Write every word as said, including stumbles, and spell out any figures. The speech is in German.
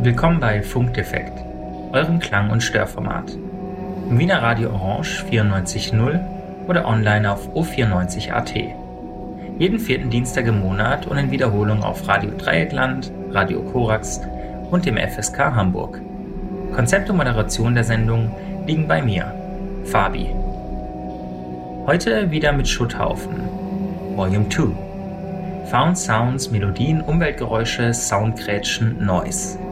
Willkommen bei Funkdefekt, eurem Klang- und Störformat. Im Wiener Radio Orange vierundneunzig Komma null oder online auf O vierundneunzig Punkt A T. Jeden vierten Dienstag im Monat und in Wiederholung auf Radio Dreieckland, Radio Korax und dem F S K Hamburg. Konzept und Moderation der Sendung liegen bei mir, Fabi. Heute wieder mit Schutthaufen, Volume zwei. Found Sounds, Melodien, Umweltgeräusche, Soundgrätschen, Noise.